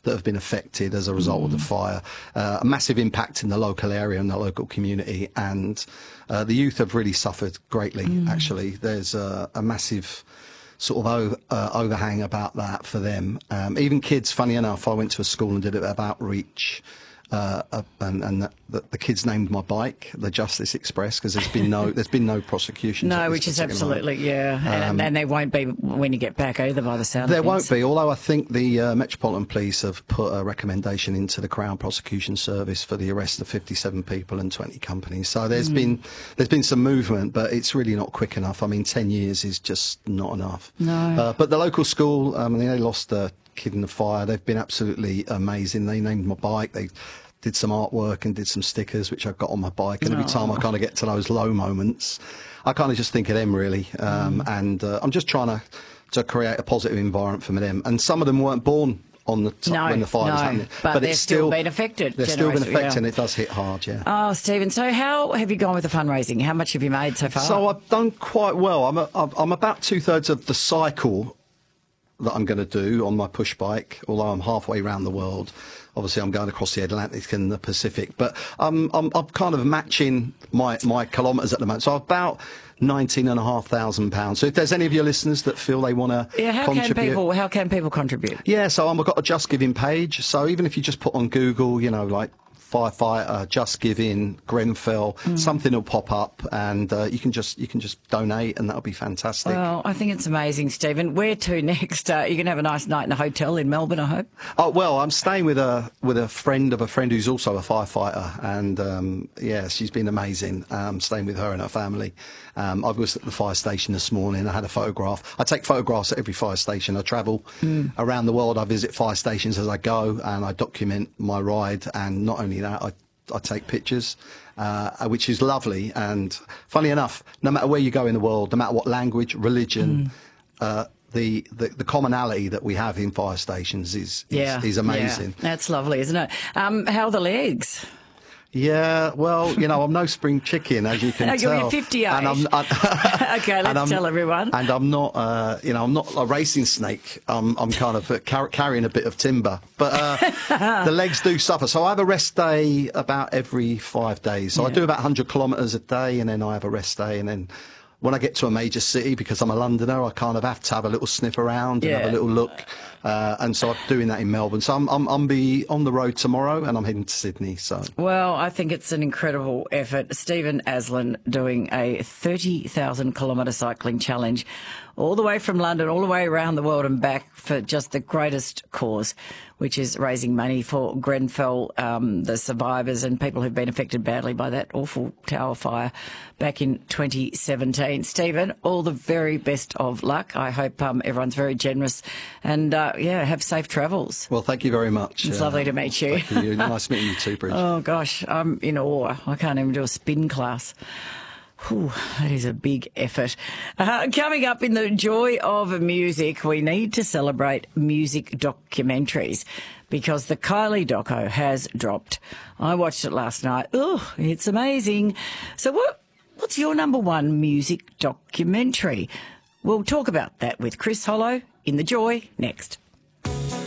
that have been affected as a result of the fire. A massive impact in the local area and the local community, and the youth have really suffered greatly, actually. There's a massive sort of overhang about that for them. Even kids, funny enough, I went to a school and did a bit of outreach, and the kids named my bike the Justice Express, because there's been no prosecution. No, which is absolutely, and there won't be when you get back either, by the sound of things. There won't be, although I think the Metropolitan Police have put a recommendation into the Crown Prosecution Service for the arrest of 57 people and 20 companies. So there's been some movement, but it's really not quick enough. I mean, 10 years is just not enough. No. But the local school, they lost a kid in the fire. They've been absolutely amazing. They named my bike. They did some artwork and did some stickers, which I've got on my bike. And every time I kind of get to those low moments, I kind of just think of them, really. And I'm just trying to create a positive environment for them. And some of them weren't born on the time when the fire was happening. But they've still been affected. They've still been affected, and it does hit hard, Oh, Stephen, so how have you gone with the fundraising? How much have you made so far? So I've done quite well. I'm about 2/3 of the cycle that I'm going to do on my push bike, although I'm halfway around the world. Obviously, I'm going across the Atlantic and the Pacific, but I'm kind of matching my kilometres at the moment. So about £19,500. So if there's any of your listeners that feel they want to contribute, how can people contribute? Yeah, so I've got a Just Giving page. So even if you just put on Google, like firefighter, Just Giving, Grenfell, something will pop up, and you can just donate, and that'll be fantastic. Well, I think it's amazing, Stephen. Where to next? You're going to have a nice night in a hotel in Melbourne, I hope. Oh well, I'm staying with a friend of a friend who's also a firefighter, and she's been amazing. Staying with her and her family. I was at the fire station this morning. I had a photograph. I take photographs at every fire station. I travel around the world. I visit fire stations as I go, and I document my ride. And not only that, I take pictures, which is lovely. And funny enough, no matter where you go in the world, no matter what language, religion, the commonality that we have in fire stations is amazing. Yeah. That's lovely, isn't it? How are the legs? Yeah, well, I'm no spring chicken, as you can tell. You're 58. And okay, let's tell everyone. And I'm not, I'm not a racing snake. I'm kind of carrying a bit of timber. But the legs do suffer. So I have a rest day about every 5 days. So I do about 100 kilometres a day, and then I have a rest day, and then when I get to a major city, because I'm a Londoner, I kind of have to have a little sniff around and have a little look. And so I'm doing that in Melbourne. So I'm be on the road tomorrow, and I'm heading to Sydney. So well, I think it's an incredible effort. Stephen Aslan doing a 30,000 kilometre cycling challenge all the way from London, all the way around the world and back for just the greatest cause, which is raising money for Grenfell, the survivors and people who've been affected badly by that awful tower fire back in 2017. Stephen, all the very best of luck. I hope everyone's very generous and, have safe travels. Well, thank you very much. It's lovely to meet you. Thank you. Nice meeting you too, Bridge. Oh, gosh, I'm in awe. I can't even do a spin class. Whew, that is a big effort. Coming up in the joy of music, we need to celebrate music documentaries because the Kylie doco has dropped. I watched it last night. Oh, it's amazing. So what's your number one music documentary? We'll talk about that with Chris Hollow in The Joy next.